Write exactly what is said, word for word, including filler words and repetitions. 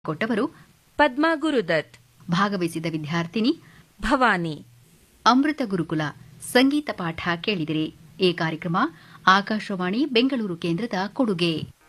ಕೊಟ್ಟವರು ಪದ್ಮಾ ಗುರುದತ್. ಭಾಗವಹಿಸಿದ ವಿದ್ಯಾರ್ಥಿನಿ ಭವಾನಿ. ಅಮೃತ ಗುರುಕುಲ ಸಂಗೀತ ಪಾಠ ಕೇಳಿದಿರಿ. ಈ ಕಾರ್ಯಕ್ರಮ ಆಕಾಶವಾಣಿ ಬೆಂಗಳೂರು ಕೇಂದ್ರದ ಕೊಡುಗೆ.